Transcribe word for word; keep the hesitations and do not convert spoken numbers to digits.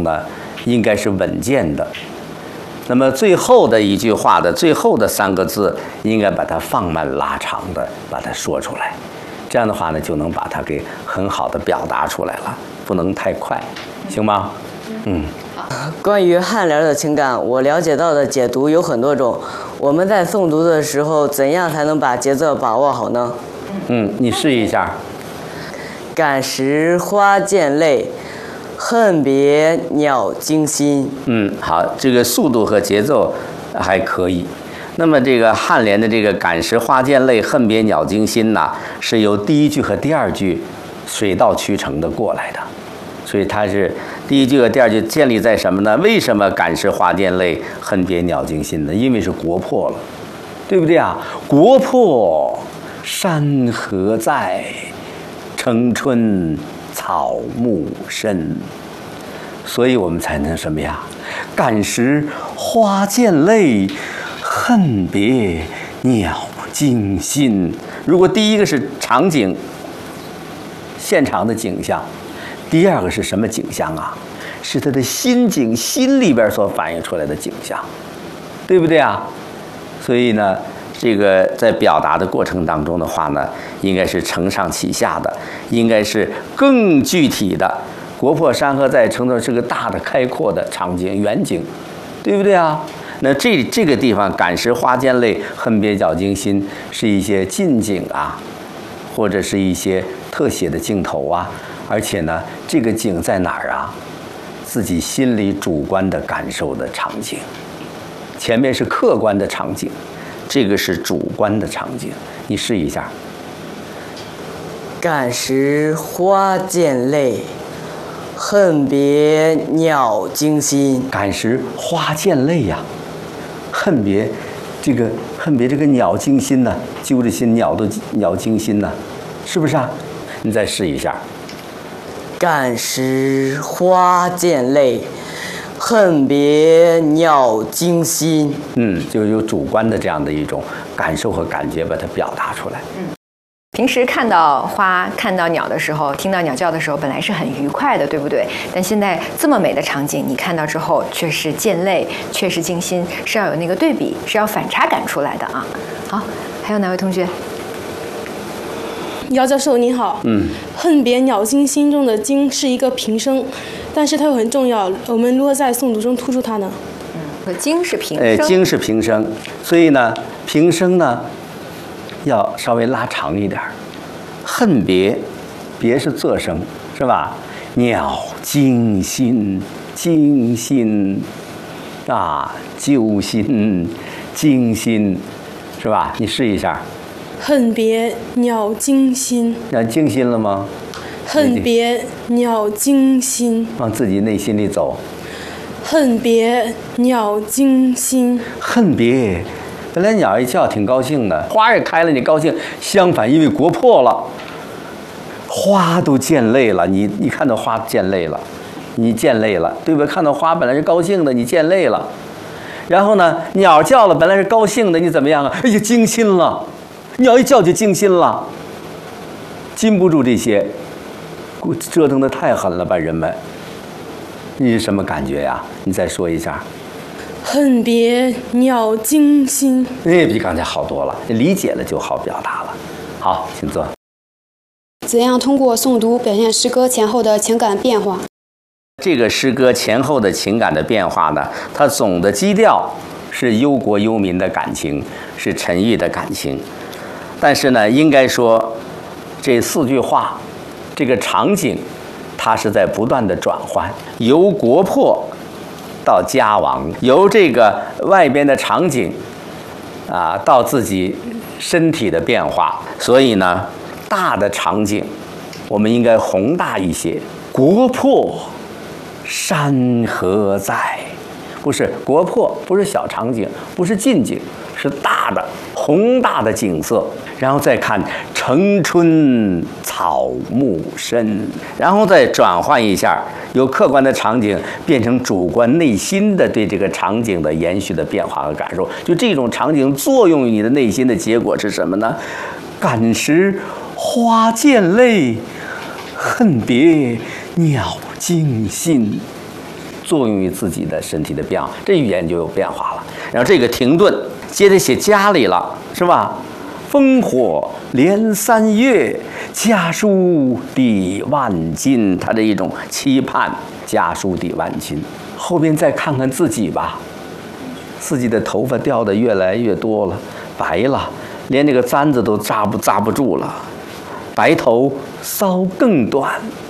中呢，应该是稳健的。那么最后的一句话的最后的三个字，应该把它放慢拉长的把它说出来，这样的话呢，就能把它给很好的表达出来了，不能太快，行吗？嗯。 关于颔联的情感，我了解到的解读有很多种。我们在诵读的时候，怎样才能把节奏把握好呢？ 嗯，你试一下。 感时花溅泪，恨别鸟惊心。 嗯，好，这个速度和节奏还可以。那么这个颔联的这个感时花溅泪，恨别鸟惊心呐，是由第一句和第二句水到渠成的过来的。所以它是第一句和第二句建立在什么呢？为什么感时花溅泪，恨别鸟惊心呢？因为是国破了，对不对啊？国破山河在，城春草木深。所以我们才能什么呀？感时花溅泪，恨别鸟惊心。如果第一个是场景，现场的景象，第二个是什么景象啊？是他的心境，心里边所反映出来的景象，对不对啊？所以呢，这个在表达的过程当中的话呢，应该是承上启下的，应该是更具体的。国破山河在，城中是个大的开阔的场景远景，对不对啊？那这这个地方感时花溅泪，恨别鸟惊心，是一些近景啊，或者是一些特写的镜头啊。而且呢，这个景在哪儿啊？自己心里主观的感受的场景。前面是客观的场景，这个是主观的场景。你试一下。 感时花溅泪，恨别鸟惊心。 感时花溅泪呀、啊，恨别这个恨别这个鸟惊心呐、啊，揪着心鸟都鸟惊心呐、啊，是不是啊？你再试一下。 感时花溅泪，恨别鸟惊心。 嗯，就有主观的这样的一种感受和感觉，把它表达出来。 嗯。平时看到花、看到鸟的时候，听到鸟叫的时候，本来是很愉快的，对不对？但现在这么美的场景，你看到之后却是溅泪，却是惊心，是要有那个对比，是要反差感出来的啊。好，还有哪位同学？ 姚教授您好。 嗯。 恨别鸟惊心中的惊是一个平声，但是它又很重要，我们如何在诵读中突出它呢？ 嗯，惊是平声。 哎，惊是平声，所以呢，平声呢。要稍微拉长一点，恨别，别是仄声，是吧？鸟惊心，惊心，啊，揪心，惊心，是吧？你试一下。 恨别鸟惊心。 那惊心了吗？ 恨别鸟惊心。 往自己内心里走。 恨别鸟惊心。 恨别。本来鸟一叫挺高兴的，花也开了，你高兴。相反，因为国破了，花都溅泪了。你你看到花溅泪了，你溅泪了，对吧？看到花本来是高兴的，你溅泪了。然后呢，鸟叫了，本来是高兴的，你怎么样啊？哎呀，惊心了。鸟一叫就惊心了，禁不住这些，折腾得太狠了吧，人们。你是什么感觉呀？你再说一下。 恨别鸟惊心。 那比刚才好多了，理解了就好表达了。好，请坐。 怎样通过诵读表现诗歌前后的情感变化？ 这个诗歌前后的情感的变化呢，它总的基调是忧国忧民的感情，是沉郁的感情。但是呢，应该说这四句话，这个场景，它是在不断的转换，由国破到家亡，由这个外边的场景啊，到自己身体的变化。所以呢，大的场景我们应该宏大一些。国破山河在，不是国破，不是小场景，不是近景，是大的宏大的景色。然后再看城春草木深，然后再转换一下，由客观的场景变成主观内心的对这个场景的延续的变化和感受。就这种场景作用于你的内心的结果是什么呢？感时花溅泪，恨别鸟惊心。 作用于自己的身体的变化，这语言就有变化了。然后这个停顿，接着写家里了，是吧？烽火连三月，家书抵万金。他的一种期盼，家书抵万金。后边再看看自己吧，自己的头发掉得越来越多了，白了，连这个簪子都扎不扎不住了。白头搔更短，